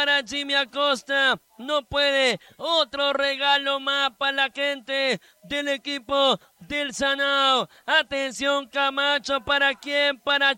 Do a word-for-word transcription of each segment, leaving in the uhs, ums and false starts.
para Jimmy Acosta. No puede. Otro regalo más para la gente del equipo del Sanao. Atención, Camacho. ¿Para quién? Para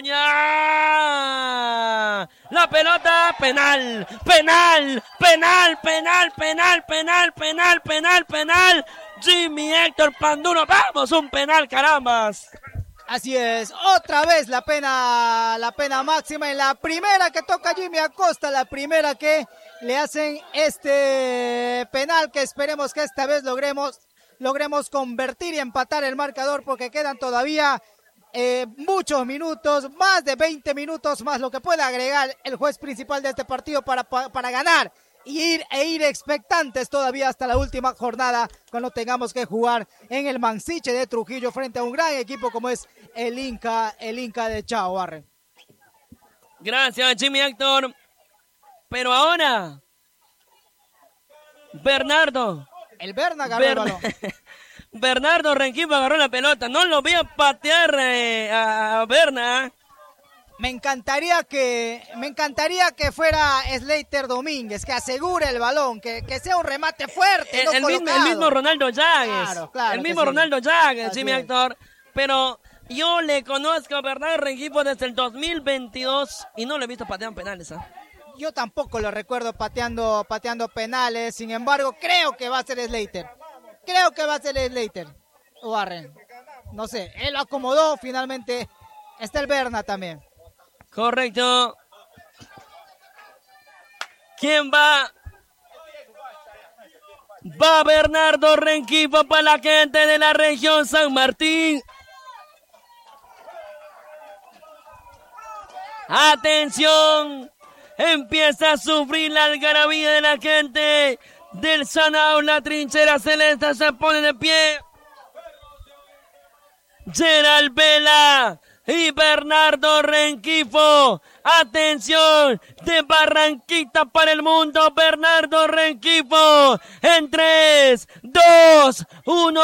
Chapuñá. La pelota. Penal. Penal. Penal. Penal. Penal. Penal. Penal. Penal. Penal. Jimmy Héctor Panduro. Vamos, un penal, carambas. Así es, otra vez la pena, la pena máxima en la primera que toca Jimmy Acosta, la primera que le hacen este penal que esperemos que esta vez logremos, logremos convertir y empatar el marcador porque quedan todavía eh, muchos minutos, más de veinte minutos más lo que puede agregar el juez principal de este partido para, para, para ganar. Y ir, e ir expectantes todavía hasta la última jornada cuando tengamos que jugar en el Mansiche de Trujillo frente a un gran equipo como es el Inca, el Inca de Chao, Barre. Gracias, Jimmy Héctor. Pero ahora, Bernardo. El Berna agarró Ber... el balón. Bernardo Rengifo agarró la pelota. No lo vi a patear eh, a Berna. Me encantaría que me encantaría que fuera Slater Domínguez, que asegure el balón, que, que sea un remate fuerte, el, no el, mismo, el mismo Ronaldo Llagues. Claro, claro el mismo Ronaldo sí. Llagues, Jimmy Héctor. Pero yo le conozco a Bernardo Rengifo desde el dos mil veintidós y no lo he visto patear penales. ¿eh? Yo tampoco lo recuerdo pateando, pateando penales, sin embargo, creo que va a ser Slater. Creo que va a ser Slater. O Warren. No sé, él lo acomodó, finalmente está el Berna también. Correcto. ¿Quién va? Va Bernardo Rengifo para la gente de la región San Martín. Atención. Empieza a sufrir la algarabía de la gente del Sanao. La trinchera celeste se pone de pie. Gerald Vela y Bernardo Rengifo. Atención, de Barranquita para el mundo, Bernardo Rengifo. En tres, dos, uno.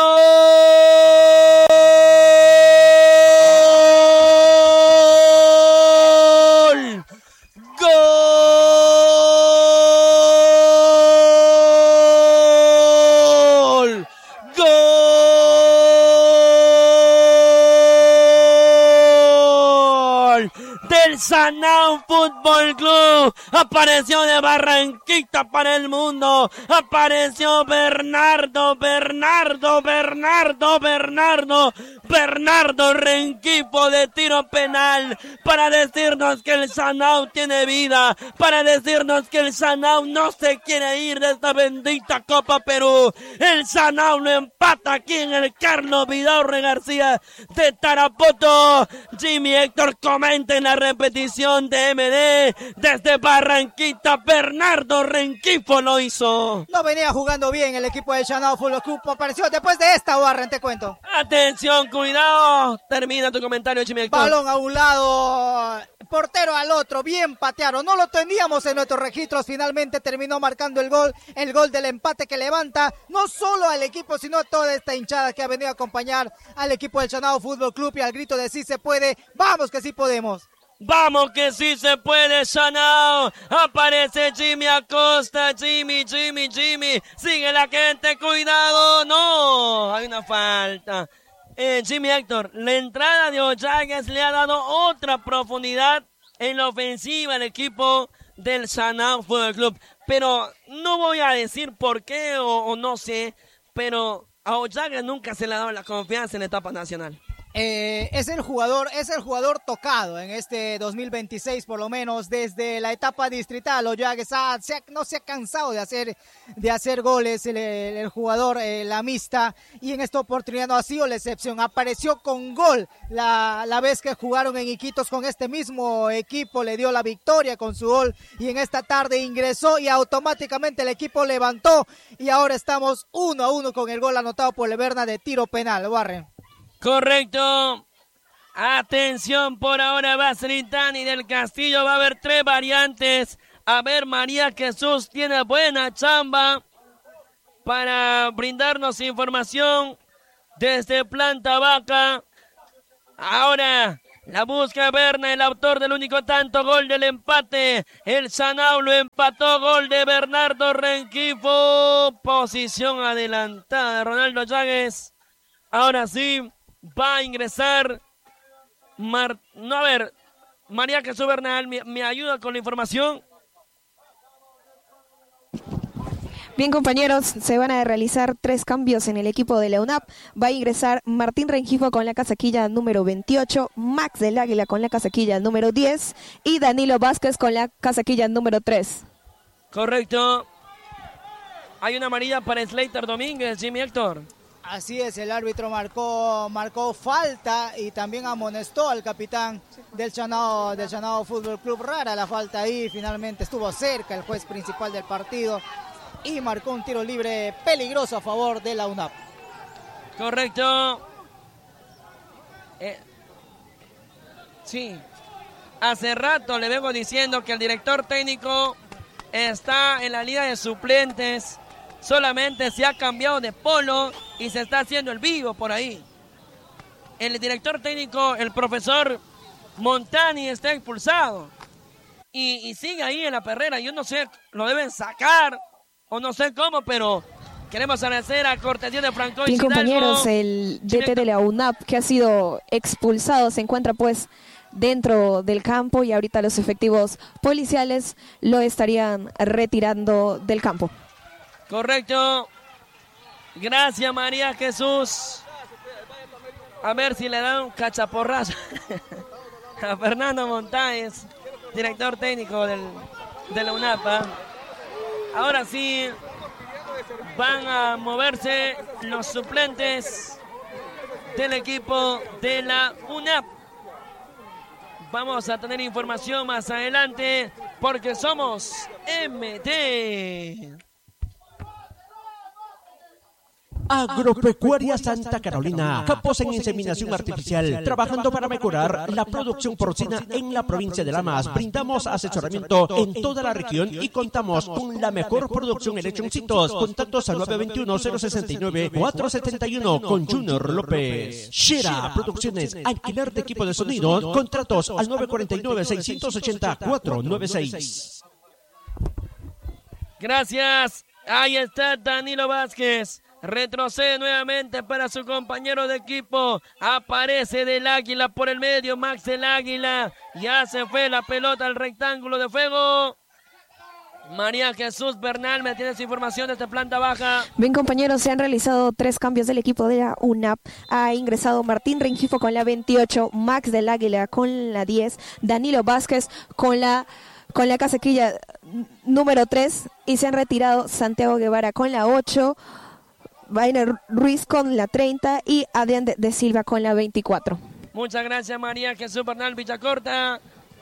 ¡Gol! ¡Gol! ¡Gol! Del Sanao Fútbol Club. Apareció de Barranquita para el mundo. Apareció Bernardo, Bernardo, Bernardo, Bernardo, Bernardo Rengifo de tiro penal para decirnos que el Sanao tiene vida, para decirnos que el Sanao no se quiere ir de esta bendita Copa Perú. El Sanao lo empata aquí en el Carlos Vidaurre García de Tarapoto. Jimmy Héctor comenta en la repetición de M D desde Barranquita. Bernardo Rengifo lo hizo. No venía jugando bien el equipo del Sanao Fútbol Club. Apareció después de esta, Warren, te cuento. Atención, cuidado. Termina tu comentario, Jimmy Héctor. Balón a un lado, portero al otro, bien patearon. No lo teníamos en nuestros registros. Finalmente terminó marcando el gol, el gol del empate que levanta no solo al equipo, sino a toda esta hinchada que ha venido a acompañar al equipo del Sanao Fútbol Club y al grito de sí se puede. Vamos que sí podemos. Vamos que sí se puede, Sanao. Aparece Jimmy Acosta. Jimmy, Jimmy, Jimmy. Sigue la gente, cuidado. No, hay una falta. Eh, Jimmy Héctor, la entrada de Ollagues le ha dado otra profundidad en la ofensiva al equipo del Sanao Fútbol Club. Pero no voy a decir por qué o, o no sé, pero a Ollagues nunca se le ha dado la confianza en la etapa nacional. Eh, es el jugador, es el jugador tocado en este dos mil veintiséis, por lo menos desde la etapa distrital. Ollagues ha, se ha, no se ha cansado de hacer, de hacer goles el, el, el jugador, eh, la mixta, y en esta oportunidad no ha sido la excepción. Apareció con gol la, la vez que jugaron en Iquitos con este mismo equipo, le dio la victoria con su gol, y en esta tarde ingresó y automáticamente el equipo levantó, y ahora estamos uno a uno con el gol anotado por Leverna de tiro penal. Warren. Correcto. Atención, por ahora va Sritani del Castillo. Va a haber tres variantes. A ver, María Jesús tiene buena chamba para brindarnos información desde Planta Vaca. Ahora La busca Berna, el autor del único tanto, gol del empate. El Sanao lo empató, gol de Bernardo Rengifo. Posición adelantada de Ronaldo Yáguez. Ahora sí, va a ingresar. Mar... No, a ver, María Jesús Bernal, ¿me, me ayuda con la información? Bien, compañeros, se van a realizar tres cambios en el equipo de la U N A P. Va a ingresar Martín Rengifo con la casaquilla número veintiocho, Max del Águila con la casaquilla número diez y Danilo Vázquez con la casaquilla número tres. Correcto. Hay una amarilla para Slater Domínguez, Jimmy Héctor. Así es, el árbitro marcó, marcó falta y también amonestó al capitán del Chanao, del Chanao Fútbol Club. Rara la falta ahí, finalmente estuvo cerca el juez principal del partido y marcó un tiro libre peligroso a favor de la U N A P. Correcto. Eh, sí, hace rato le vengo diciendo que el director técnico está en la liga de suplentes. Solamente se ha cambiado de polo y se está haciendo el vivo por ahí. El director técnico, el profesor Montani, está expulsado. Y, y sigue ahí en la perrera. Yo no sé, lo deben sacar o no sé cómo, pero queremos agradecer a cortesía de Franco y Bien, compañeros, el D T de la U N A P que ha sido expulsado se encuentra pues dentro del campo y ahorita los efectivos policiales lo estarían retirando del campo. Correcto. Gracias, María Jesús. A ver si le dan un cachaporrazo a Fernando Montáez, director técnico del, de la U N A P. Ahora sí, van a moverse los suplentes del equipo de la U N A P. Vamos a tener información más adelante porque somos M T. Agropecuaria Santa Carolina, campos en inseminación artificial, trabajando para mejorar la producción porcina en la provincia de Lamas. Brindamos asesoramiento en toda la región y contamos con la mejor producción en lechoncitos. Contactos al nueve dos uno, cero seis nueve, cuatro siete uno con Junior López. Shera Producciones, alquiler de equipo de sonido. Contratos al nueve cuatro nueve, seis ocho cero, cuatro nueve seis. Gracias. Ahí está Danilo Vázquez. Retrocede nuevamente para su compañero de equipo. Aparece del Águila por el medio. Max del Águila. Ya se fue la pelota al rectángulo de fuego. María Jesús Bernal, ¿me tienes información de esta planta baja? Bien, compañeros, se han realizado tres cambios del equipo de la U N A P. Ha ingresado Martín Rengifo con la veintiocho, Max del Águila con la diez, Danilo Vázquez con la, con la casaquilla número tres y se han retirado Santiago Guevara con la ocho, Vainer Ruiz con la treinta y Adrián de, de Silva con la veinticuatro. Muchas gracias, María Jesús Bernal Villacorta.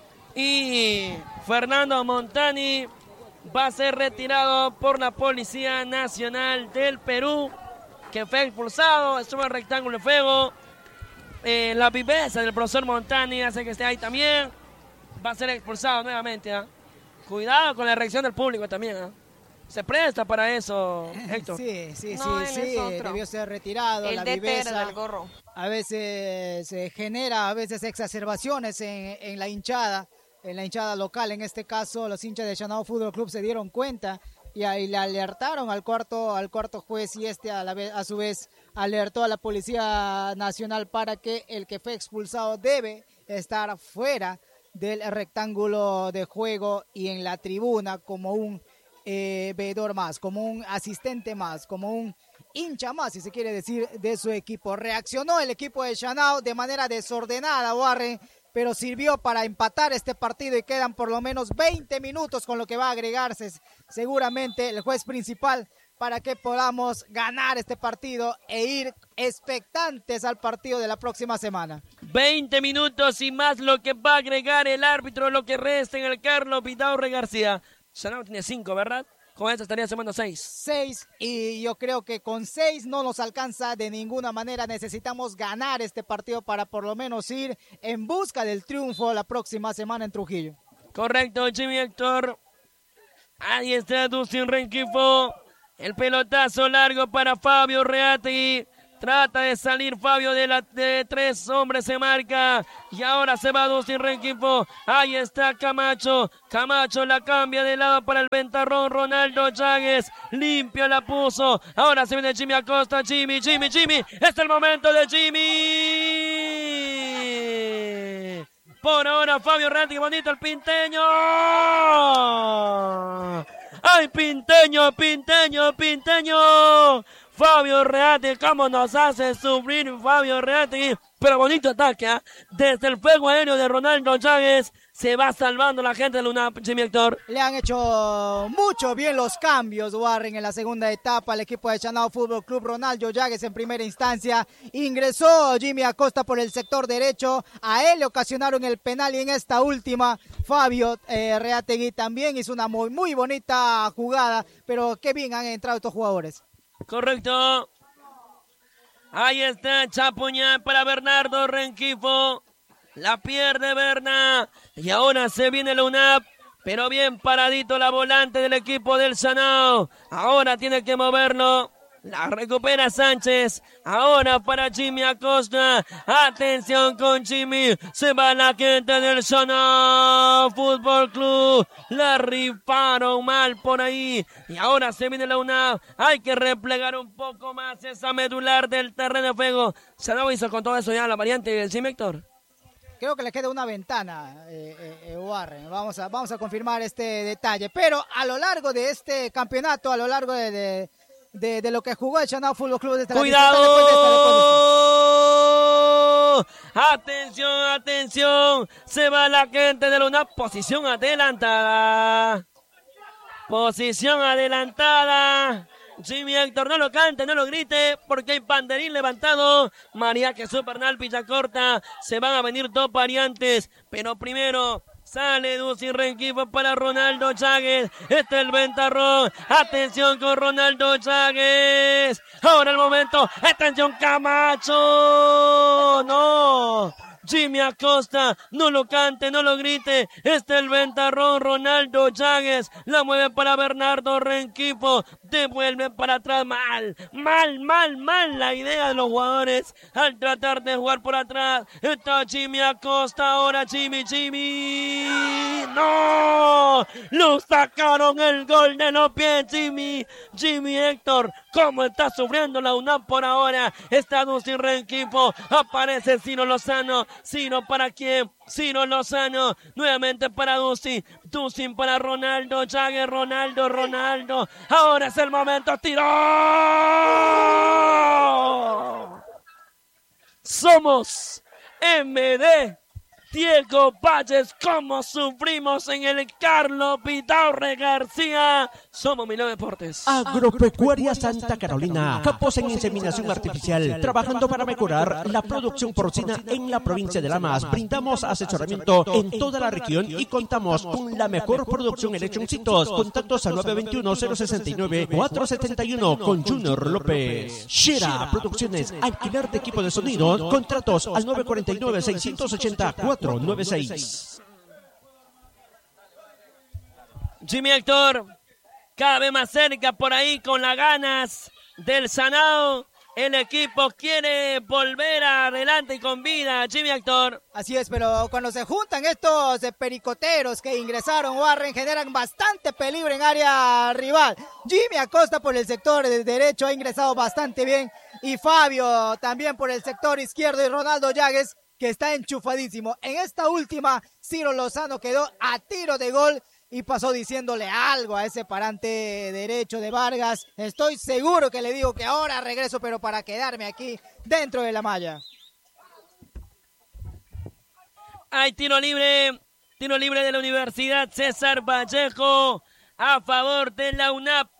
Y Fernando Montani va a ser retirado por la Policía Nacional del Perú, que fue expulsado, estuvo en el rectángulo de fuego. Eh, la viveza del profesor Montani hace que esté ahí también. Va a ser expulsado nuevamente. ¿eh? Cuidado con la reacción del público también. ¿eh? Se presta para eso, Héctor. Sí, sí, No, sí, sí, debió ser retirado. El la D T viveza, era del gorro. A veces se genera, a veces exacerbaciones en, en la hinchada, en la hinchada local. En este caso, los hinchas de Chanao Fútbol Club se dieron cuenta y ahí le alertaron al cuarto, al cuarto juez y este a, la vez, a su vez alertó a la Policía Nacional para que el que fue expulsado debe estar fuera del rectángulo de juego y en la tribuna como un Eh, veedor más, como un asistente más, como un hincha más, si se quiere decir, de su equipo. Reaccionó el equipo de Chanao de manera desordenada, Warren, pero sirvió para empatar este partido y quedan por lo menos veinte minutos con lo que va a agregarse seguramente el juez principal para que podamos ganar este partido e ir expectantes al partido de la próxima semana. veinte minutos y más lo que va a agregar el árbitro, lo que resta en el Carlos Vidaurre García. Chanao tiene cinco, ¿verdad? Con esto estaría sumando seis. Seis, y yo creo que con seis no nos alcanza de ninguna manera. Necesitamos ganar este partido para por lo menos ir en busca del triunfo la próxima semana en Trujillo. Correcto, Jimmy Héctor. Ahí está Dustin Rengifo. El pelotazo largo para Fabio Reati. Trata de salir Fabio de, la, de tres hombres, se marca. Y ahora se va Dustin Rengifo. Ahí está Camacho. Camacho la cambia de lado para el ventarrón. Ronaldo Cháguez. Limpio la puso. Ahora se viene Jimmy Acosta. Jimmy, Jimmy, Jimmy. Es el momento de Jimmy. Por ahora Fabio Reati. Bonito el pinteño. ¡Ay, pinteño, pinteño, pinteño! Fabio Reati, cómo nos hace sufrir Fabio Reati. Pero bonito ataque, ¿eh? Desde el fuego aéreo de Ronaldo Cháguez se va salvando la gente de Luna, Jimmy Héctor. Le han hecho mucho bien los cambios, Warren, en la segunda etapa. El equipo de Chanao Fútbol Club. Ronaldo Cháguez en primera instancia. Ingresó Jimmy Acosta por el sector derecho. A él le ocasionaron el penal y en esta última Fabio eh, Reategui también hizo una muy, muy bonita jugada. Pero qué bien han entrado estos jugadores. Correcto. Ahí está Chapuñán para Bernardo Rengifo. La pierde Berna. Y ahora se viene la U N A P. Pero bien paradito la volante del equipo del Sanao. Ahora tiene que moverlo. La recupera Sánchez. Ahora para Jimmy Acosta. Atención con Jimmy. Se va la gente del Sanao Fútbol Club. La rifaron mal por ahí. Y ahora se viene la U N A P. Hay que replegar un poco más esa medular del terreno de juego. Sanao hizo con todo eso ya la variante, ¿sí, Héctor? Creo que le queda una ventana, eh, eh, Warren. Vamos a, vamos a confirmar este detalle. Pero a lo largo de este campeonato, a lo largo de... de De, de lo que jugó el Chanao Fútbol Club. Desde ¡cuidado! La después de esta, después de esta. Atención, atención. Se va la gente de la U N A P. Posición adelantada. Posición adelantada. Jimmy Héctor, no lo cante, no lo grite, porque hay banderín levantado. María Jesús Bernal, Villacorta. Se van a venir dos variantes. Pero primero... sale Dustin Rengifo para Ronaldo Cháguez. Este es el ventarrón. Atención con Ronaldo Cháguez. Ahora el momento. Atención Camacho. No. Jimmy Acosta. No lo cante, no lo grite. Este es el ventarrón. Ronaldo Cháguez. La mueve para Bernardo Rengifo. Devuelve para atrás. Mal. Mal, mal, mal la idea de los jugadores. Al tratar de jugar por atrás. Está Jimmy Acosta. Ahora Jimmy, Jimmy. ¡No! Lo sacaron el gol de los pies, Jimmy. Jimmy Héctor. ¿Cómo está sufriendo la U N A P por ahora? Está Dustin Rengifo. Aparece Ciro Lozano. Ciro para quién? Ciro Lozano. Nuevamente para Dustin. Dustin para Ronaldo Cháguez. Ronaldo, Ronaldo. Ahora es el momento. ¡Tiró! Somos M D. Diego Valles, cómo sufrimos en el Carlos Vidaurre García. Somos Milán Deportes. Agropecuaria Santa Carolina. Campos en inseminación artificial. Trabajando para mejorar la producción porcina en la provincia de Lamas. Brindamos asesoramiento en toda la región y contamos con la mejor producción en lechoncitos. Contactos al nueve dos uno, cero seis nueve, cuatro siete uno con Junior López. Shera Producciones. Alquiler de equipo de sonido. Contratos al nueve cuatro nueve, seis ocho cuatro nueve seis. Jimmy Héctor, cada vez más cerca por ahí con las ganas del Sanao. El equipo quiere volver adelante y con vida, Jimmy Héctor. Así es, pero cuando se juntan estos pericoteros que ingresaron, Warren, generan bastante peligro en área rival. Jimmy Acosta por el sector derecho ha ingresado bastante bien. Y Fabio también por el sector izquierdo y Ronaldo Cháguez, que está enchufadísimo. En esta última, Ciro Lozano quedó a tiro de gol y pasó diciéndole algo a ese parante derecho de Vargas. Estoy seguro que le digo que ahora regreso, pero para quedarme aquí dentro de la malla. Hay tiro libre, tiro libre de la Universidad César Vallejo a favor de la U N A P.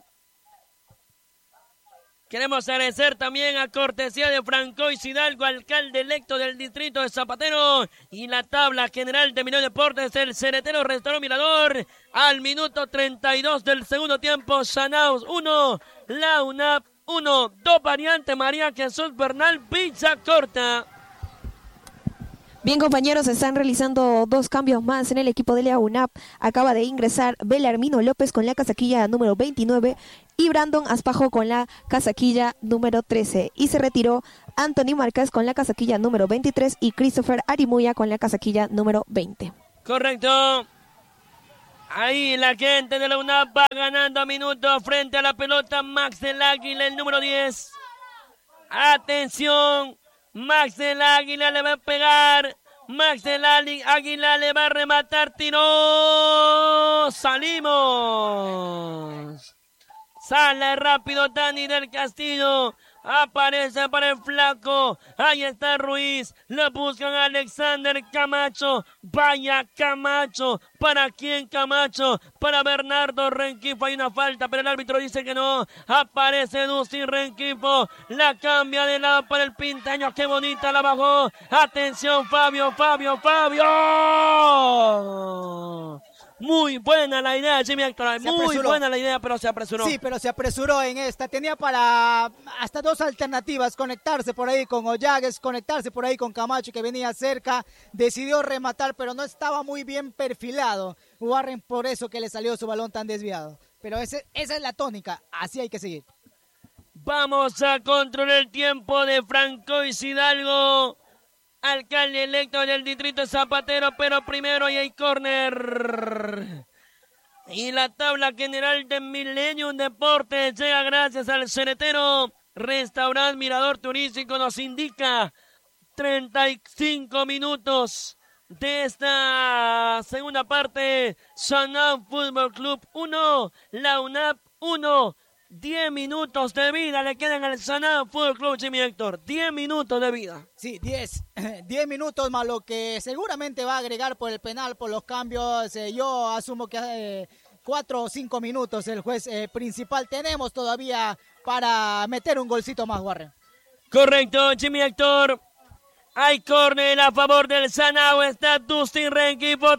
Queremos agradecer también a cortesía de Francois Hidalgo, alcalde electo del distrito de Zapatero, y la tabla general de Milán Deportes, el Ceretero Restaurant Mirador, al minuto treinta y dos del segundo tiempo. Sanaos uno, la U N A P uno, dos variantes, María Jesús Bernal, Villacorta. Bien, compañeros, se están realizando dos cambios más en el equipo de la U N A P. Acaba de ingresar Belarmino López con la casaquilla número veintinueve y Brandon Aspajo con la casaquilla número trece. Y se retiró Anthony Márquez con la casaquilla número veintitrés y Christopher Arimuya con la casaquilla número veinte. Correcto. Ahí la gente de la U N A P va ganando minutos frente a la pelota. Max del Águila, el número diez. Atención. Max del Águila le va a pegar. Max del Águila le va a rematar. Tiró. Salimos. Sale rápido Dani del Castillo. Aparece para el flaco. Ahí está Ruiz. Lo buscan a Alexander Camacho. Vaya Camacho. ¿Para quién Camacho? Para Bernardo Rengifo. Hay una falta, pero el árbitro dice que no. Aparece Dustin Rengifo. La cambia de lado para el Pintaño. Qué bonita la bajó. Atención Fabio, Fabio, Fabio. Muy buena la idea, Jimmy Héctor. Muy buena la idea, pero se apresuró. Sí, pero se apresuró en esta. Tenía para hasta dos alternativas. Conectarse por ahí con Ollagues, conectarse por ahí con Camacho, que venía cerca. Decidió rematar, pero no estaba muy bien perfilado Warren, por eso que le salió su balón tan desviado. Pero ese, esa es la tónica. Así hay que seguir. Vamos a controlar el tiempo de Franco Hidalgo, alcalde electo del distrito Zapatero, pero primero ahí hay córner. Y la tabla general de Millennium Deportes llega gracias al Ceretero Restaurante Mirador Turístico. Nos indica treinta y cinco minutos de esta segunda parte. Sanao Fútbol Club uno, la U N A P uno. diez minutos de vida le quedan al Sanao Fútbol Club, Jimmy Héctor. diez minutos de vida. Sí, diez. diez minutos más lo que seguramente va a agregar por el penal, por los cambios. Eh, yo asumo que eh, cuatro o cinco minutos el juez eh, principal tenemos todavía para meter un golcito más, Warren. Correcto, Jimmy Héctor. Hay córner a favor del Sanao. Está Dustin Rengifo.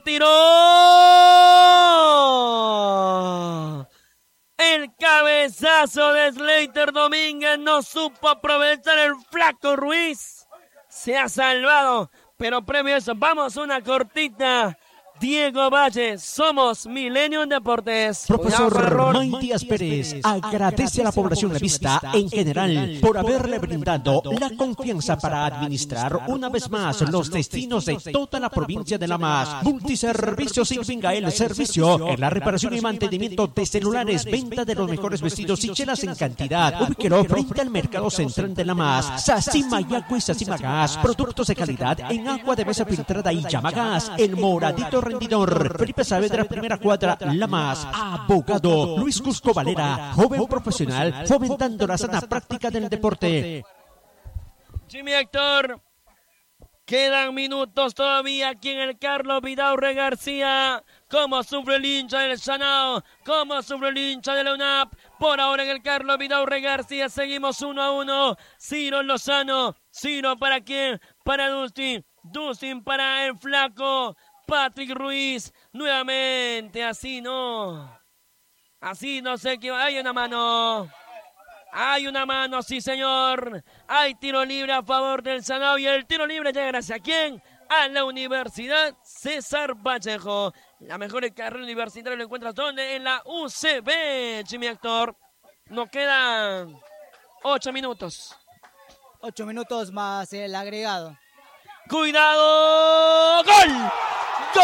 Tiró. El cabezazo de Slater Domínguez no supo aprovechar el flaco Ruiz. Se ha salvado, pero previo a eso, vamos a una cortita. Diego Valle, somos Millennium Deportes. Profesor Matías Pérez agradece a la población la vista en general por haberle brindado la confianza para administrar una vez más los destinos de toda la provincia de La Mas. Multiservicios Infingael, servicio en la reparación y mantenimiento de celulares, venta de los mejores vestidos y chelas en cantidad. Ubíquelo frente al mercado central de La Mas. Sacima y Agua y Sacima Gas, productos de calidad en agua de mesa filtrada y llama gas. El moradito rendidor. Felipe Saavedra, primera cuadra, La Mas. Abogado Luis Cusco Valera, joven profesional, fomentando la sana práctica del deporte. Jimmy Héctor, quedan minutos todavía aquí en el Carlos Vidaurre García. Cómo sufre el hincha del Sanao, cómo sufre el hincha de la U N A P. Por ahora en el Carlos Vidaurre García seguimos uno a uno. Ciro Lozano, Ciro para quién, para Dustin, Dustin para el flaco Patrick Ruiz, nuevamente, así no, así no sé qué, hay una mano, hay una mano, sí señor, hay tiro libre a favor del Sanao y el tiro libre llega gracias a quién, a la Universidad César Vallejo. La mejor carrera universitaria lo encuentras donde, en la U C B, Jimmy Héctor. Nos quedan ocho minutos. Ocho minutos más el agregado. ¡Cuidado! ¡Gol! ¡Gol!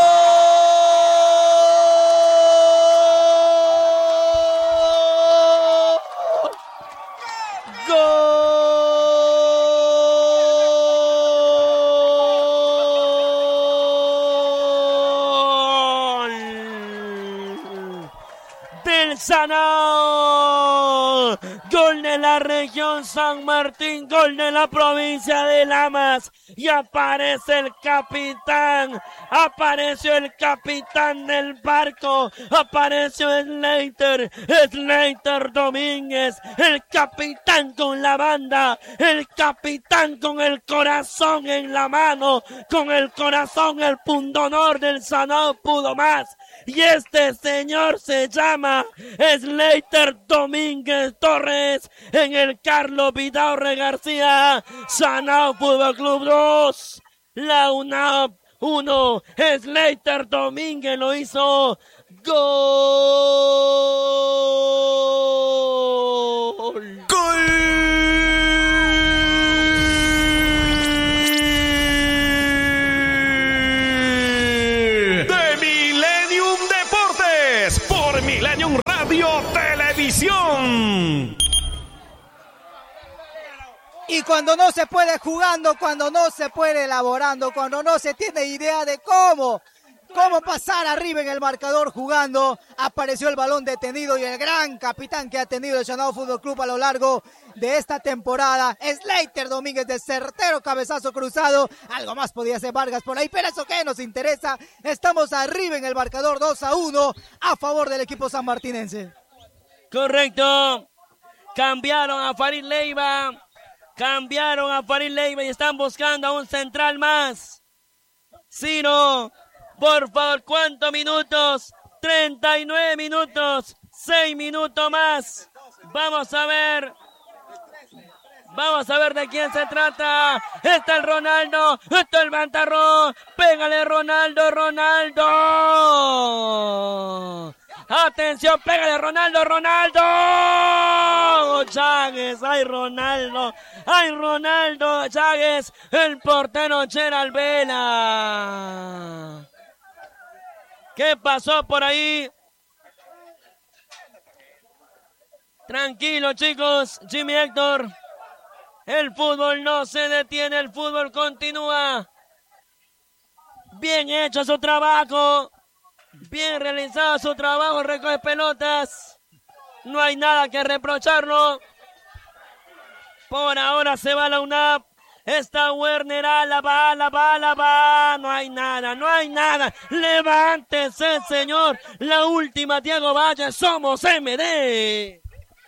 ¡Gol! ¡Del Sanao! Gol de la región San Martín, gol de la provincia de Lamas. Y aparece el capitán, apareció el capitán del barco, apareció Slater, Slater Domínguez, el capitán con la banda, el capitán con el corazón en la mano, con el corazón, el pundonor del Sanao pudo más. Y este señor se llama Slater Domínguez Torres en el Carlos Vidaurre García. Sanao Fútbol Club dos, La U N A P uno. Slater Domínguez lo hizo. ¡Gol! ¡Gol! De Millennium Deportes por Millennium Radio Televisión. Y cuando no se puede jugando, cuando no se puede elaborando, cuando no se tiene idea de cómo, cómo pasar arriba en el marcador jugando, apareció el balón detenido y el gran capitán que ha tenido el Shanao Fútbol Club a lo largo de esta temporada, Slater Domínguez, de certero cabezazo cruzado. Algo más podía hacer Vargas por ahí, pero eso que nos interesa. Estamos arriba en el marcador dos a uno a favor del equipo sanmartinense. Correcto. Cambiaron a Farid Leiva. Cambiaron a Farid Leiva y están buscando a un central más. Ciro, por favor, ¿cuántos minutos? treinta y nueve minutos. seis minutos más. Vamos a ver. Vamos a ver de quién se trata. Está el Ronaldo. Está el Bantarrón. Pégale, Ronaldo, Ronaldo. Atención, pégale, Ronaldo, Ronaldo. Cháguez, ay, Ronaldo. Ay, Ronaldo, Cháguez. El portero Gerald Vela. ¿Qué pasó por ahí? Tranquilo, chicos. Jimmy Héctor. El fútbol no se detiene, el fútbol continúa. Bien hecho su trabajo. Bien realizado su trabajo, recoge pelotas. No hay nada que reprocharlo. Por ahora se va la U N A P. Está Werner Álava, Álava, Álava. No hay nada, no hay nada. Levántese, señor. La última, Diego Valle. Somos M D.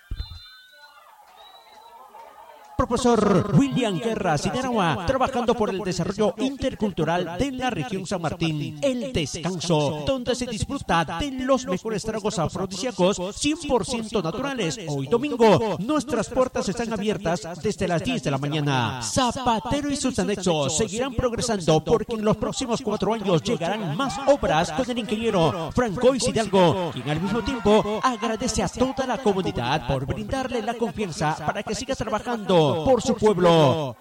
Profesor William Guerra Sideragua, trabajando por el desarrollo intercultural de la región San Martín. El Descanso, donde se disfruta de los mejores tragos afrodisíacos cien por ciento naturales. Hoy domingo, nuestras puertas están abiertas desde las diez de la mañana. Zapatero y sus anexos seguirán progresando porque en los próximos cuatro años llegarán más obras con el ingeniero Francois Hidalgo, quien al mismo tiempo agradece a toda la comunidad por brindarle la confianza para que siga trabajando por su pueblo.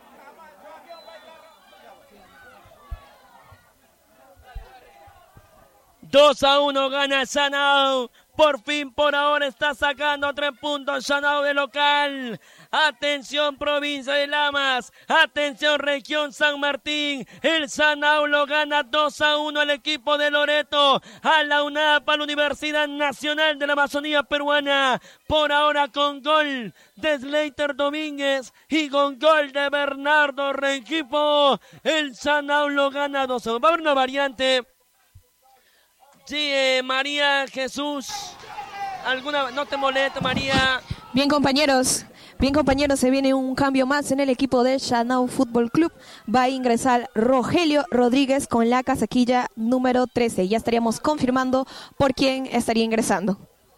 dos a uno gana Shanao. Por fin, por ahora está sacando tres puntos Shanao de local. Atención, provincia de Lamas. Atención, región San Martín. El Shanao lo gana dos a uno al equipo de Loreto. A la U N A P, a la Universidad Nacional de la Amazonía Peruana. Por ahora con gol de Slater Domínguez y con gol de Bernardo Rengifo. El Shanao lo gana dos a uno. Va a haber una variante. Sí, eh, María Jesús, alguna, no te moleste, María. Bien, compañeros, bien, compañeros, se viene un cambio más en el equipo de Shanao Fútbol Club. Va a ingresar Rogelio Rodríguez con la casaquilla número trece. Ya estaríamos confirmando por quién estaría ingresando.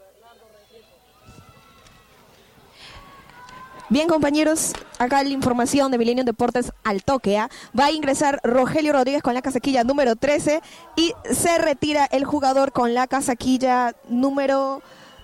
Bien, compañeros, acá la información de Millennium Deportes al toque. ¿eh? Va a ingresar Rogelio Rodríguez con la casaquilla número trece y se retira el jugador con la casaquilla número...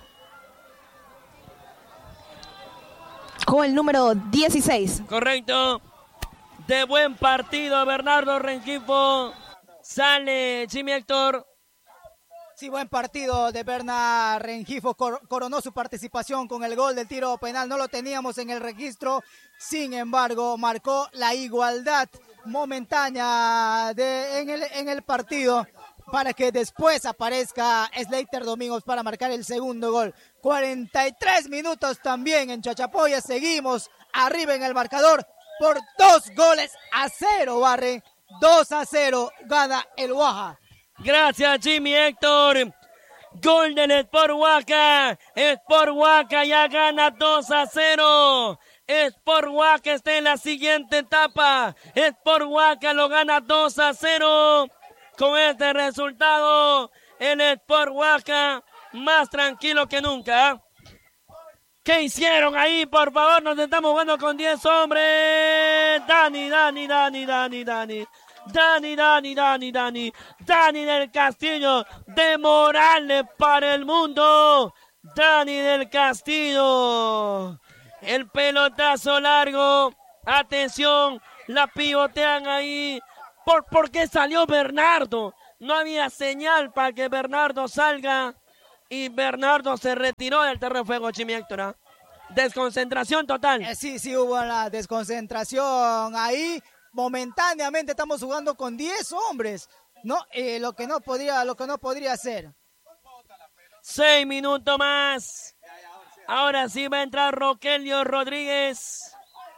con el número dieciséis. Correcto. De buen partido, Bernardo Rengifo. Sale Jimmy Héctor. Sí, buen partido de Bernard Rengifo, Cor coronó su participación con el gol del tiro penal, no lo teníamos en el registro, sin embargo, marcó la igualdad momentánea de, en, el, en el partido para que después aparezca Slater Domingos para marcar el segundo gol. cuarenta y tres minutos también en Chachapoya, seguimos arriba en el marcador por dos goles a cero, Barre, dos a cero gana el Waha. Gracias, Jimmy Héctor. Gol del Sport Huaca. Sport Huaca ya gana dos a cero. Sport Huaca está en la siguiente etapa. Sport Huaca lo gana dos a cero. Con este resultado, el Sport Huaca más tranquilo que nunca. ¿Qué hicieron ahí? Por favor, nos estamos jugando con diez hombres. Dani, Dani, Dani, Dani, Dani. Dani, Dani, Dani, Dani. Dani del Castillo. De Morales para el mundo. Dani del Castillo. El pelotazo largo. Atención. La pivotean ahí. ¿Por, ¿Por qué salió Bernardo? No había señal para que Bernardo salga. Y Bernardo se retiró del terreno de juego, Jimmy Héctor. ¿eh? Desconcentración total. Eh, sí, sí hubo la desconcentración ahí. Momentáneamente estamos jugando con diez hombres. No, eh, lo que no podría, lo que no podría ser. Seis minutos más. Ahora sí va a entrar Rogelio Rodríguez.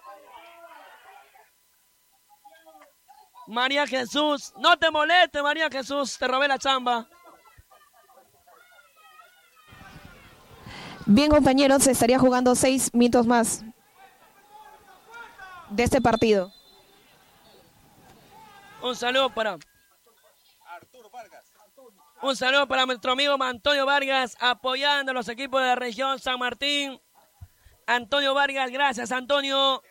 María Jesús. No te molestes, María Jesús. Te robé la chamba. Bien, compañeros, se estaría jugando seis minutos más de este partido. Un saludo para Un saludo para nuestro amigo Antonio Vargas, apoyando a los equipos de la región San Martín. Antonio Vargas, gracias, Antonio.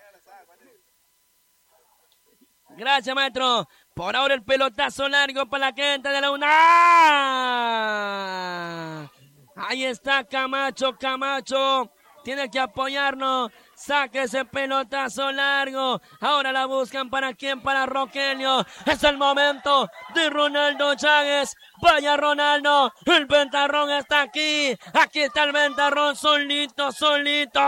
Gracias, maestro. Por ahora el pelotazo largo para la gente de la UNAM. Ahí está Camacho, Camacho. Tiene que apoyarnos. Saque ese pelotazo largo. Ahora la buscan para quién, para Rogelio. Es el momento de Ronaldo Chávez. Vaya Ronaldo. El ventarrón está aquí. Aquí está el ventarrón solito, solito.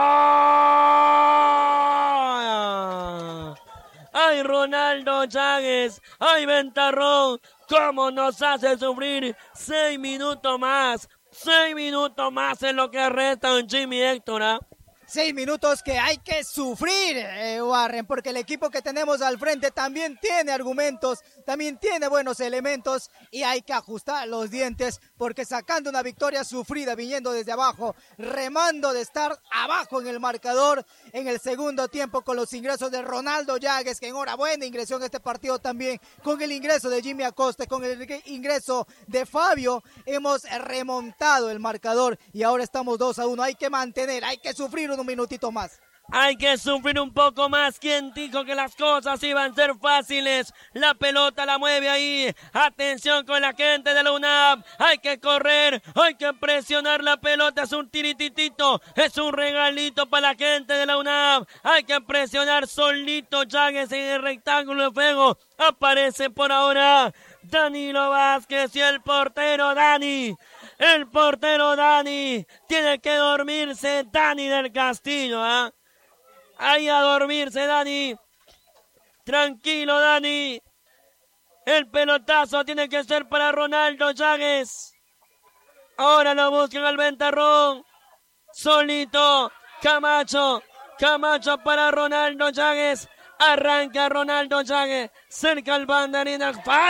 ¡Ay, Ronaldo Chávez! ¡Ay, ventarrón! ¿Cómo nos hace sufrir? Seis minutos más. Seis minutos más en lo que resta un Jimmy Héctor. ¿eh? Seis minutos que hay que sufrir, eh, Warren, porque el equipo que tenemos al frente también tiene argumentos, también tiene buenos elementos y hay que ajustar los dientes porque sacando una victoria sufrida, viniendo desde abajo, remando de estar abajo en el marcador en el segundo tiempo con los ingresos de Ronaldo Llagues, que enhorabuena ingresó en este partido también, con el ingreso de Jimmy Acosta, con el ingreso de Fabio, hemos remontado el marcador y ahora estamos dos a uno, hay que mantener, hay que sufrir un minutito más. Hay que sufrir un poco más. ¿Quién dijo que las cosas iban a ser fáciles? La pelota la mueve ahí. Atención con la gente de la UNAM. Hay que correr, hay que presionar la pelota. Es un tirititito, es un regalito para la gente de la UNAM. Hay que presionar solito Llagues en el rectángulo de fuego. Aparece por ahora Danilo Vázquez y el portero Dani. El portero Dani. Tiene que dormirse Dani del Castillo. ¿eh? Ahí a dormirse Dani. Tranquilo Dani. El pelotazo tiene que ser para Ronaldo Llagues. Ahora lo buscan al ventarrón. Solito. Camacho. Camacho para Ronaldo Llagues. Arranca Ronaldo Llagues. Cerca al banderín.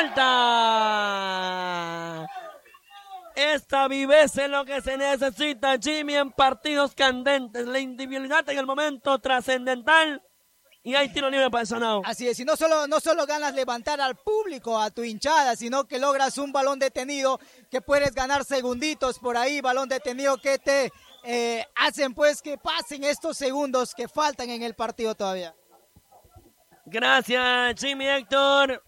Falta. Esta viveza es lo que se necesita, Jimmy, en partidos candentes. La individualidad en el momento trascendental. Y hay tiro libre para el Sanao. Así es, y no solo, no solo ganas levantar al público, a tu hinchada, sino que logras un balón detenido, que puedes ganar segunditos por ahí, balón detenido que te eh, hacen pues que pasen estos segundos que faltan en el partido todavía. Gracias, Jimmy Héctor.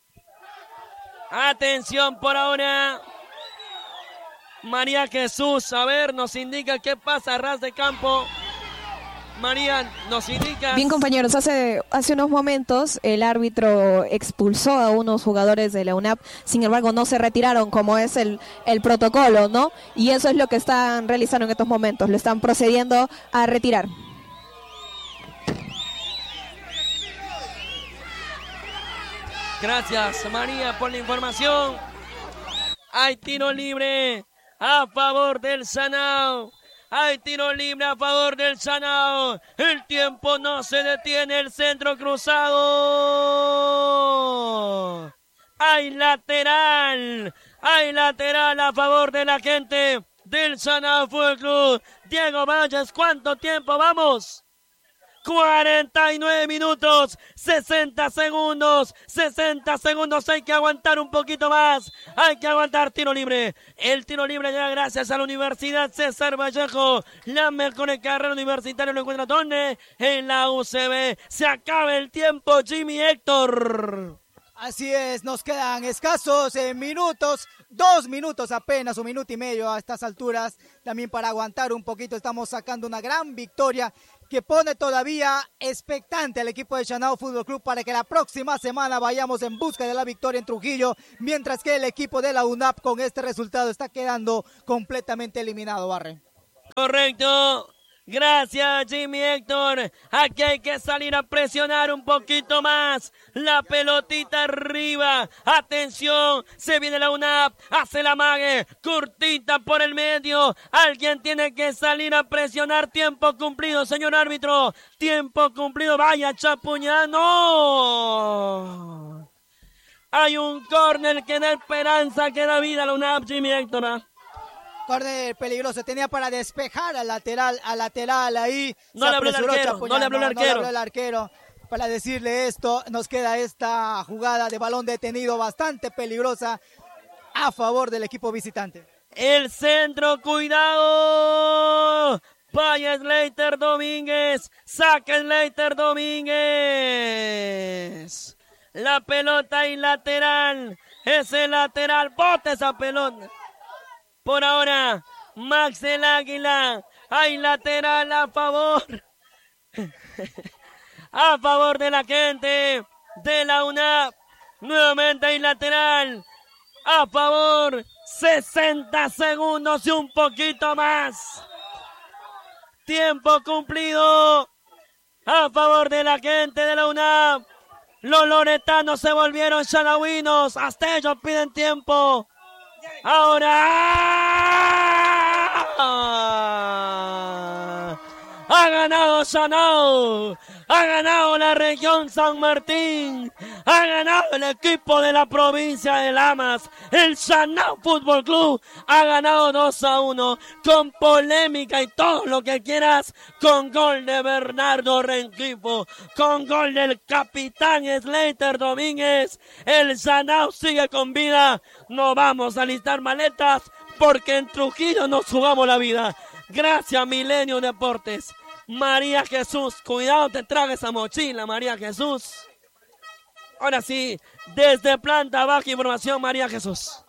Atención por ahora. María Jesús, a ver, nos indica qué pasa a ras de campo. María, nos indica... Bien, compañeros, hace, hace unos momentos el árbitro expulsó a unos jugadores de la UNAM, sin embargo no se retiraron como es el, el protocolo, ¿no? Y eso es lo que están realizando en estos momentos, lo están procediendo a retirar. Gracias, María, por la información. Hay tiro libre a favor del Sanao. Hay tiro libre a favor del Sanao. El tiempo no se detiene. El centro cruzado. Hay lateral. Hay lateral a favor de la gente del Sanao Fútbol Club. Diego Valles, ¿cuánto tiempo vamos? cuarenta y nueve minutos, sesenta segundos, sesenta segundos, hay que aguantar un poquito más, hay que aguantar tiro libre, el tiro libre llega gracias a la Universidad César Vallejo, la mejor carrera universitaria lo encuentra donde, en la U C B, se acaba el tiempo Jimmy Héctor. Así es, nos quedan escasos eh, minutos, dos minutos apenas, un minuto y medio a estas alturas, también para aguantar un poquito. Estamos sacando una gran victoria que pone todavía expectante al equipo de Shanao Fútbol Club para que la próxima semana vayamos en busca de la victoria en Trujillo, mientras que el equipo de la U N A P con este resultado está quedando completamente eliminado, Barre. Correcto. Gracias, Jimmy Héctor. Aquí hay que salir a presionar un poquito más. La pelotita arriba. Atención. Se viene la U N A P. Hace la mague. Curtita por el medio. Alguien tiene que salir a presionar. Tiempo cumplido, señor árbitro. Tiempo cumplido. Vaya Chapuña. ¡No! Hay un córner que da esperanza, que da vida a la U N A P, Jimmy Héctor. ¿eh? Córner peligroso, tenía para despejar al lateral, al lateral ahí. No le habló el arquero, no le habló el arquero. No le habló el arquero para decirle esto. Nos queda esta jugada de balón detenido bastante peligrosa a favor del equipo visitante. El centro, cuidado. Vaya Slater Domínguez, saca Slater Domínguez. La pelota y lateral, ese lateral, bota esa pelota. Por ahora, Max el Águila, hay lateral a favor, a favor de la gente de la U N A P, nuevamente hay lateral, a favor, sesenta segundos y un poquito más, tiempo cumplido, a favor de la gente de la U N A P, los loretanos se volvieron shanauinos, hasta ellos piden tiempo. Ahora ha ganado Shanao, ha ganado la región San Martín, ha ganado el equipo de la provincia de Lamas, el Shanao Fútbol Club ha ganado dos a uno, con polémica y todo lo que quieras, con gol de Bernardo Rengifo, con gol del capitán Slater Domínguez. El Shanao sigue con vida, no vamos a listar maletas porque en Trujillo nos jugamos la vida. Gracias Milenio Deportes. María Jesús, cuidado, te traga esa mochila, María Jesús. Ahora sí, desde planta baja, información, María Jesús.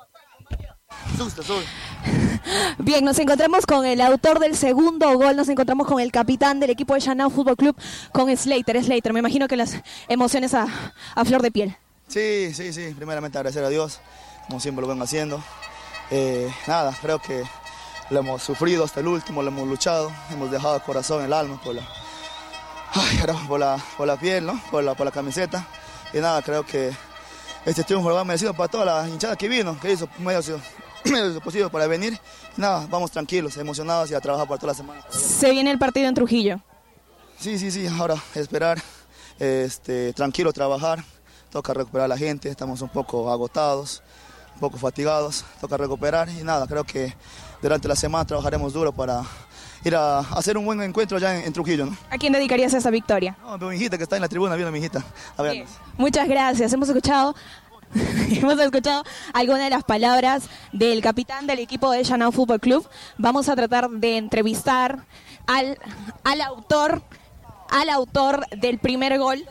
Bien, nos encontramos con el autor del segundo gol, nos encontramos con el capitán del equipo de Shanao Fútbol Club, con Slater. Slater, me imagino que las emociones a, a flor de piel. Sí, sí, sí, primeramente agradecer a Dios, como siempre lo vengo haciendo. Eh, nada, creo que lo hemos sufrido hasta el último, lo hemos luchado, hemos dejado el corazón, el alma por la, ay, por la, por la piel, ¿no? por, la, por la camiseta. Y nada, creo que este triunfo lo va merecido para toda la hinchada que vino, que hizo medio, medio posible para venir. Y nada, vamos tranquilos, emocionados y a trabajar por toda la semana. Se viene el partido en Trujillo. Sí, sí, sí, ahora esperar, este, tranquilo trabajar, toca recuperar a la gente, estamos un poco agotados, un poco fatigados, toca recuperar y nada, creo que durante la semana trabajaremos duro para ir a hacer un buen encuentro allá en, en Trujillo, ¿no? ¿A quién dedicarías esa victoria? No, mi hijita que está en la tribuna, viene mi hijita. A ver. Muchas gracias. Hemos escuchado, hemos escuchado algunas de las palabras del capitán del equipo de Shanao Fútbol Club. Vamos a tratar de entrevistar al, al autor, al autor del primer gol.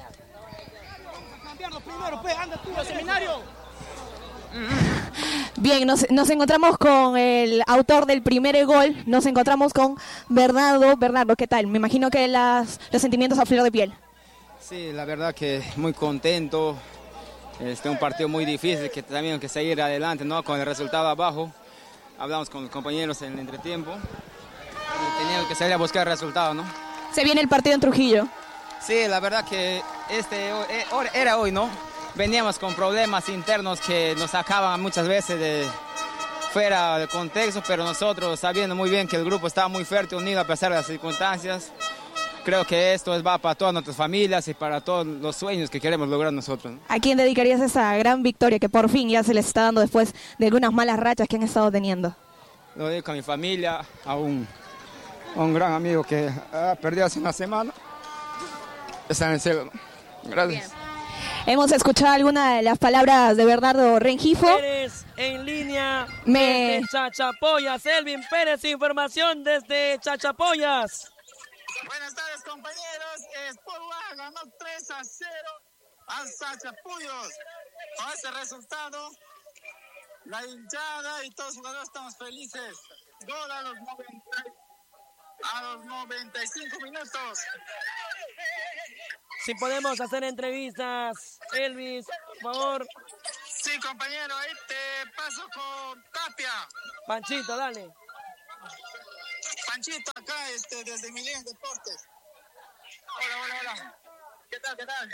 Bien, nos, nos encontramos con el autor del primer gol, nos encontramos con Bernardo. Bernardo, ¿qué tal? Me imagino que las, los sentimientos a flor de piel. Sí, la verdad que muy contento, este, un partido muy difícil que también hay que seguir adelante, ¿no? Con el resultado abajo, hablamos con los compañeros en el entretiempo y teníamos que salir a buscar el resultado, ¿no? Se viene el partido en Trujillo. Sí, la verdad que este era hoy, ¿no? Veníamos con problemas internos que nos sacaban muchas veces de fuera del contexto, pero nosotros, sabiendo muy bien que el grupo estaba muy fuerte, unido a pesar de las circunstancias, creo que esto va para todas nuestras familias y para todos los sueños que queremos lograr nosotros, ¿no? ¿A quién dedicarías esa gran victoria que por fin ya se les está dando después de algunas malas rachas que han estado teniendo? Lo dedico a mi familia, a un, a un gran amigo que ah, perdió hace una semana. Está en el cielo, ¿no? Gracias. Bien. Hemos escuchado algunas de las palabras de Bernardo Rengifo. Pérez en línea Me... desde Chachapoyas. Elvin Pérez, información desde Chachapoyas. Buenas tardes, compañeros. Sport Boa ganó tres a cero al Sachapuyos. con este resultado, la hinchada y todos los jugadores estamos felices. Gol a los noventa, a los noventa y cinco minutos. Si podemos hacer entrevistas, Elvis, por favor. Sí, compañero, ahí te paso con Tapia. Panchito, dale. Panchito, acá este, desde Milenio Deportes. Hola, hola, hola. ¿Qué tal, qué tal?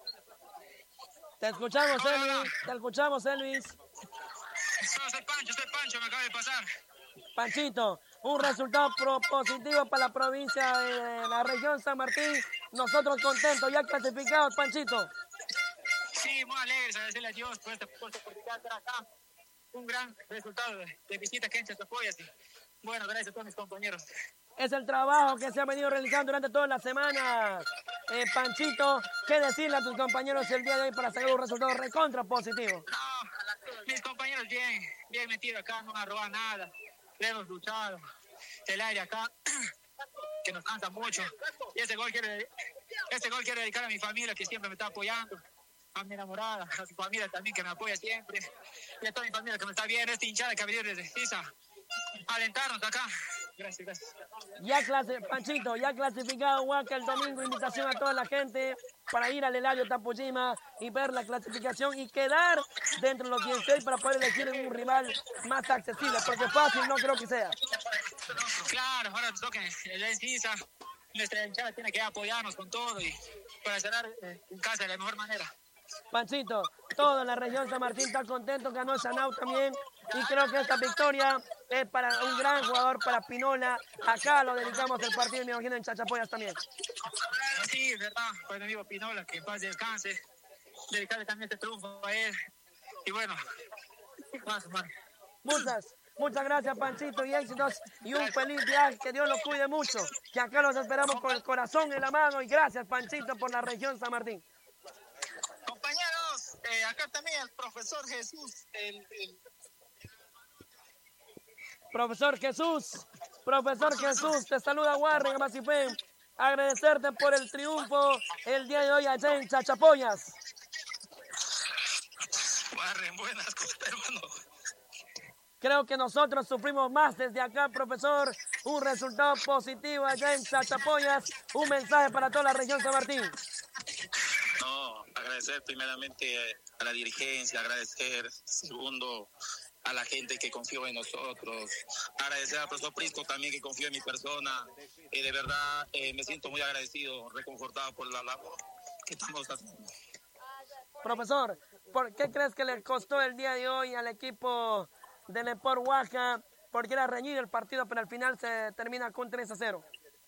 Te escuchamos, Hola, Elvis. hola. Te escuchamos, Elvis. No, soy Pancho, soy Pancho, me acaba de pasar. Panchito, un resultado pro- positivo para la provincia de la región San Martín. Nosotros contentos, ya clasificados, Panchito. Sí, muy alegres, agradecerle a Dios por esta, por esta oportunidad de estar acá. Un gran resultado de, de visita que hinchas te apoyas. Bueno, gracias a todos mis compañeros. Es el trabajo que se ha venido realizando durante toda la semana. Eh, Panchito, ¿qué decirle a tus compañeros el día de hoy para sacar un resultado recontra positivo? No, mis compañeros bien, bien metidos acá, no han robado nada. Le hemos luchado. El aire acá, que nos cansa mucho. Y ese gol quiero, ese gol quiero dedicar a mi familia que siempre me está apoyando. A mi enamorada, a su familia también que me apoya siempre. Y a toda mi familia que me está bien. Esta hinchada que ha venido desde Pisa. Alentarnos acá. Gracias, gracias. Ya clase, Panchito, ya clasificado Huaca el domingo. Invitación a toda la gente para ir al Eladio Tapujima y ver la clasificación y quedar dentro de los dieciséis para poder elegir un rival más accesible, porque fácil no creo que sea. Claro, ahora nos toca el Encisa. Nuestra hinchada tiene que apoyarnos con todo y para cerrar eh, en casa de la mejor manera. Panchito, toda la región San Martín está contento, ganó Sanau también y creo que esta victoria es para un gran jugador, para Pinola. Acá lo dedicamos el partido, me imagino, en Chachapoyas también. Sí, verdad, para mi amigo Pinola, que en paz descanse, dedicarle también este triunfo a él. Y bueno, más, más. Muchas, muchas gracias, Panchito, y éxitos y un feliz viaje, que Dios los cuide mucho, que acá los esperamos con el corazón en la mano y gracias, Panchito, por la región San Martín. Compañeros, eh, acá también el profesor Jesús, el, el... Profesor Jesús, profesor Jesús, te saluda Warren Amacifén. Agradecerte por el triunfo el día de hoy allá en Chachapoyas. Warren, buenas cosas, hermano. Creo que nosotros sufrimos más desde acá, profesor. Un resultado positivo allá en Chachapoyas. Un mensaje para toda la región San Martín. No, agradecer primeramente a la dirigencia, agradecer segundo a la gente que confió en nosotros, agradecer al profesor Prisco también que confió en mi persona, y de verdad eh, me siento muy agradecido, reconfortado por la labor que estamos haciendo. Profesor, ¿por qué crees que le costó el día de hoy al equipo del Sport Oaxaca? Porque era reñido el partido, pero al final se termina con tres a cero.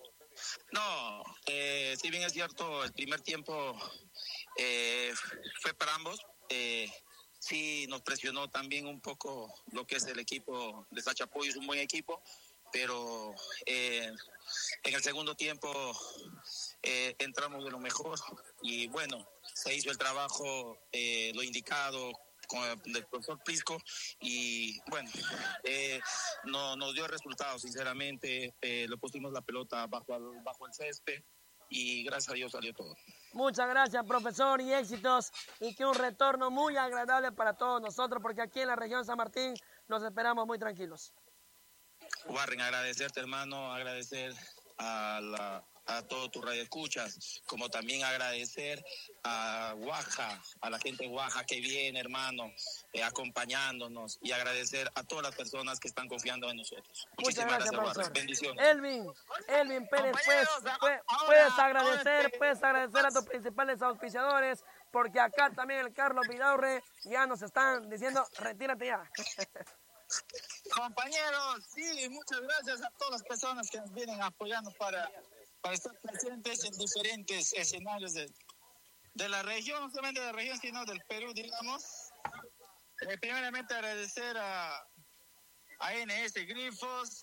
No, eh, si bien es cierto, el primer tiempo eh, fue para ambos. Eh, sí nos presionó también un poco lo que es el equipo de Chachapoyas, es un buen equipo, pero eh, en el segundo tiempo eh, entramos de lo mejor y bueno, se hizo el trabajo, eh, lo indicado con el, el profesor Prisco y bueno, eh, no, nos dio resultados sinceramente, eh, le pusimos la pelota bajo el, bajo el césped y gracias a Dios salió todo. Muchas gracias, profesor, y éxitos, y que un retorno muy agradable para todos nosotros, porque aquí en la región San Martín los esperamos muy tranquilos. Warren, agradecerte, hermano, agradecer a la a todos tus radioescuchas, como también agradecer a Oaxaca, a la gente de Oaxaca que viene, hermano, eh, acompañándonos, y agradecer a todas las personas que están confiando en nosotros. Muchas Muchísimas gracias, gracias, profesor. Bendiciones. Elvin, Elvin Pérez, pues, puedes, puedes agradecer, puedes agradecer a tus principales auspiciadores, porque acá también el Carlos Vidaurre ya nos están diciendo, retírate ya. Compañeros, sí, muchas gracias a todas las personas que nos vienen apoyando para, para estar presentes en diferentes escenarios de, de la región, no solamente de la región, sino del Perú, digamos. Eh, primeramente agradecer a, a N S Grifos,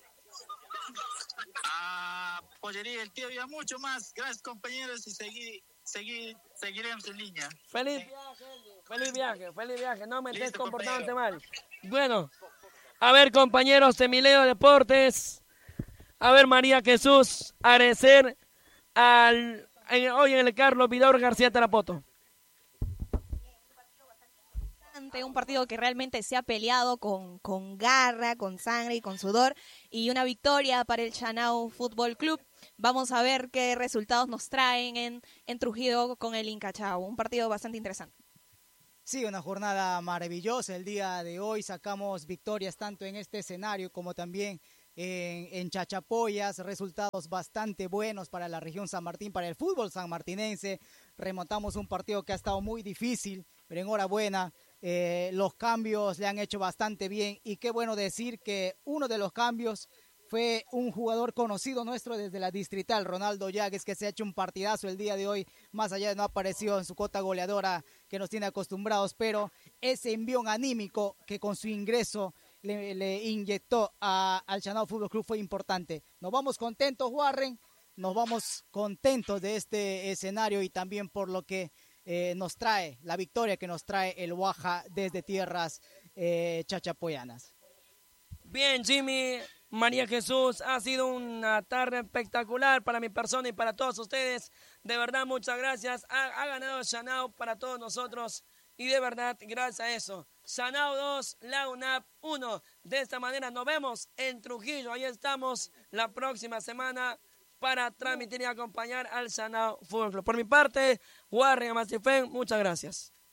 a Pollería El Tío y a mucho más. Gracias, compañeros, y seguir, seguir, seguiremos en línea. Feliz viaje, feliz viaje, feliz viaje, no me estés Listo, comportándote compañero. mal. Bueno, a ver, compañeros de Mileo Deportes, a ver, María Jesús, agradecer al, en, hoy en el Carlos Vidaurre García Tarapoto. interesante, un partido que realmente se ha peleado con, con garra, con sangre y con sudor, y una victoria para el Chanao Fútbol Club. Vamos a ver qué resultados nos traen en, en Trujillo con el Incachao, un partido bastante interesante. Sí, una jornada maravillosa el día de hoy, sacamos victorias tanto en este escenario como también en, en Chachapoyas, resultados bastante buenos para la región San Martín, para el fútbol sanmartinense. Remontamos un partido que ha estado muy difícil, pero enhorabuena, eh, los cambios le han hecho bastante bien y qué bueno decir que uno de los cambios fue un jugador conocido nuestro desde la distrital, Ronaldo Llagues, que se ha hecho un partidazo el día de hoy, más allá de no apareció en su cota goleadora que nos tiene acostumbrados, pero ese envión anímico que con su ingreso le, le inyectó a, al Chanao Fútbol Club fue importante. Nos vamos contentos, Warren, nos vamos contentos de este escenario y también por lo que eh, nos trae, la victoria que nos trae el Guaja desde tierras eh, chachapoyanas. Bien, Jimmy, María Jesús, ha sido una tarde espectacular para mi persona y para todos ustedes. De verdad, muchas gracias. Ha, ha ganado Chanao para todos nosotros y de verdad, gracias a eso. Chanao dos, la UNAP uno. De esta manera nos vemos en Trujillo. Ahí estamos la próxima semana para transmitir y acompañar al Chanao Fútbol Club. Por mi parte, Warren Amasifen, muchas gracias.